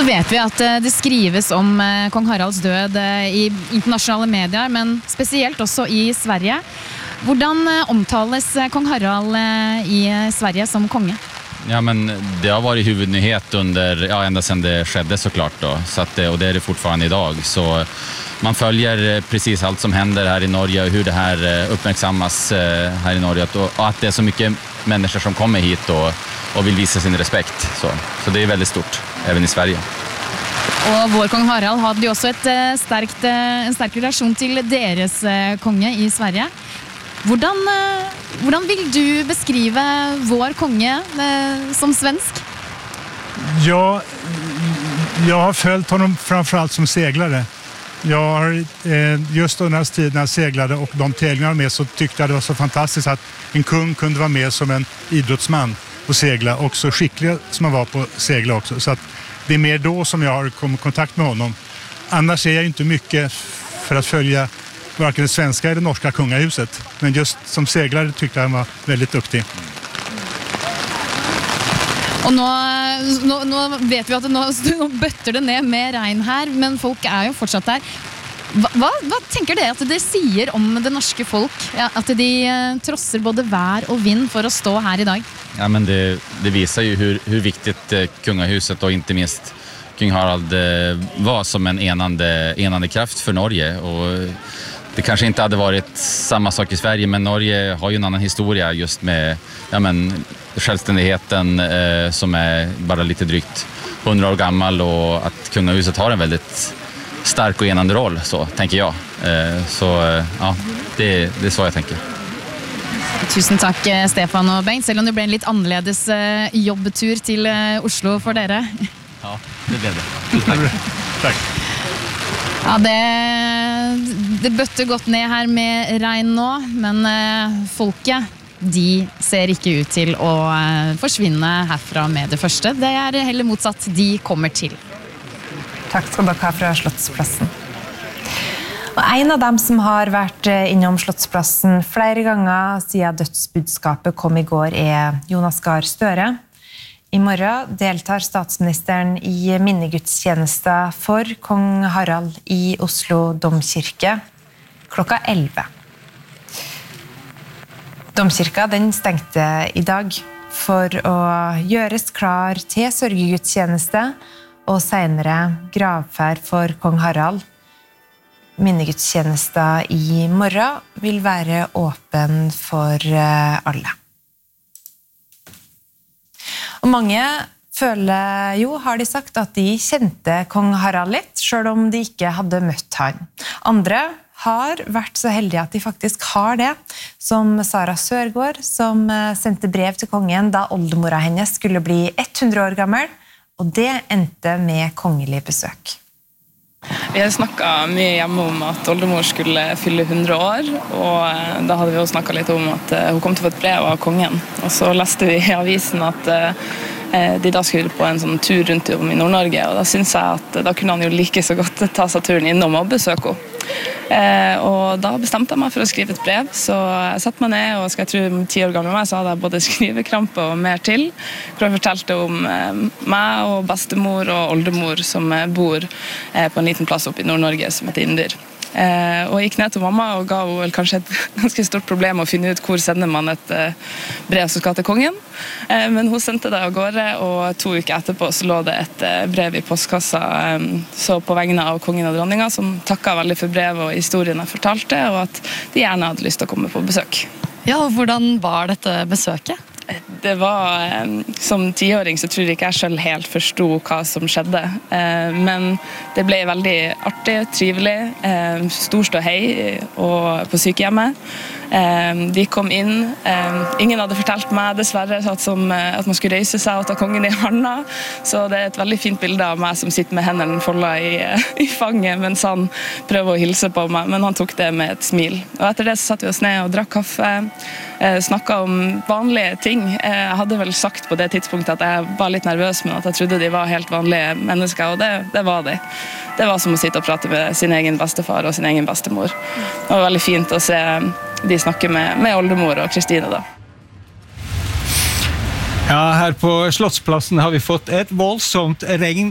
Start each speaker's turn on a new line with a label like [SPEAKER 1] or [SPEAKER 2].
[SPEAKER 1] Så vet vi at det skrives om kong Haralds død i internasjonale medier, men spesielt også i Sverige. Hvordan omtales kong Harald i Sverige som konge?
[SPEAKER 2] Ja, men det har varit huvudnyhet under, ända sedan det skedde såklart då. Så att, och det är det fortfarande idag. Så man följer precis allt som händer här i Norge och hur det här uppmärksammas här i Norge. Och att det är så mycket människor som kommer hit och vill visa sin respekt. Så det är väldigt stort, även i Sverige.
[SPEAKER 1] Og vår kong Harald hadde jo også en sterk relasjon til deres konge i Sverige. Hvordan vil du beskrive vår konge som svensk?
[SPEAKER 3] Ja, jag har följt honom framförallt som seglare. Jag har just under den tiden när jag seglade och de tävlingarna med så tyckte jag det var så fantastiskt att en kung kunde vara med som en idrottsman och segla och så skicklig som han var på segla också. Så att det är mer då som jag har kommit i kontakt med honom. Annars är jag inte mycket för att följa varken det svenska eller det norska kungahuset. Men just som seglare tyckte jag han var väldigt duktig.
[SPEAKER 1] Og nå vet vi at nå bøtter det ned med regn her, men folk jo fortsatt der. Hva tenker dere at det sier om det norske folk? At de trosser både vær og vind for å stå her i dag?
[SPEAKER 2] Ja, men det visar ju hur viktigt kungahuset och inte minst kung Harald var som en enande kraft för Norge. Och det kanske inte hade varit samma sak i Sverige, men Norge har ju en annan historia just med självständigheten som bara lite drygt 100 år gammal, och att kungahuset har en väldigt stark och enande roll, så tänker jag. Så ja, det är så jag tänker.
[SPEAKER 1] Tusen takk, Stefan og Bengt, selv om det ble en litt annerledes jobbtur til Oslo for dere.
[SPEAKER 2] Ja, det ble det. Tusen takk.
[SPEAKER 1] Ja, det bøtter godt ned her med regn nå, men folket, de ser ikke ut til å forsvinne herfra med det første. Det heller motsatt, de kommer til.
[SPEAKER 4] Takk skal dere ha fra Slottsplassen. Og en av dem som har vært innom Slottsplassen flere ganger siden dødsbudskapet kom i går Jonas Gahr Støre. I morgen deltar statsministeren i minnegudstjenester for kong Harald i Oslo Domkirke klokka 11. Domkirka den stengte i dag for å gjøres klar til sørgegudstjeneste og senere gravferd for kong Harald. Minnegudstjenester i morgen vil være åpen for alle. Og mange føler jo, har de sagt, at de kjente kong Harald litt, selv om de ikke hadde møtt han. Andre har vært så heldige at de faktisk har det, som Sara Sørgaard, som sendte brev til kongen da oldemora hennes skulle bli 100 år gammel, og det endte med kongelig besøk.
[SPEAKER 5] Vi har snakket mye hjemme om at oldemor skulle fylle 100 år, og da hadde vi også snakket litt om at hun kom til å få et brev av kongen. Og så leste vi i avisen at de da skulle på en sånn tur rundt om i Nord-Norge, og da synes jeg at da kunne han jo like så godt ta seg turen innom og besøke henne. Og da bestemte jeg meg for å skrive et brev, så jeg satte meg ned, og skal jeg tro 10 år gammel meg, så hadde jeg både skrivekrampe og mer til, hvor jeg fortalte om meg og bestemor og oldemor som bor på en liten plass oppe i Nord-Norge som heter Indyr. Og jeg gikk ned til mamma og ga henne kanskje et ganske stort problem å finne ut hvor sender man et brev som skal til kongen. Men hun sendte det av gårde, og 2 uker etterpå så lå det et brev i postkassa så på vegne av kongen og dronninga, som takket veldig for brev og historien jeg fortalte, og at de gjerne hadde lyst til å komme på besøk.
[SPEAKER 1] Ja, og hvordan var dette besøket?
[SPEAKER 5] Det var, som 10-åring så tror jeg ikke jeg selv helt forstod hva som skjedde, men det ble veldig artig, trivelig, stor ståhei på sykehjemmet. De kom inn, ingen hadde fortalt meg dessverre at man skulle reise seg og ta kongen i handa, så det et veldig fint bilde av meg som sitter med hendene foldet i fanget mens han prøver å hilse på meg, men han tok det med et smil. Og etter det så satt vi oss ned og drakk kaffe, snakket om vanlige ting. Jeg hadde vel sagt på det tidspunktet at jeg var litt nervøs, men at jeg trodde de var helt vanlige mennesker, og det var de. Det var som å sitte og prate med sin egen bestefar og sin egen bestemor. Det var veldig fint å se de snakke med oldemor og Kristine da.
[SPEAKER 6] Ja, her på Slottsplassen har vi fått et voldsomt regn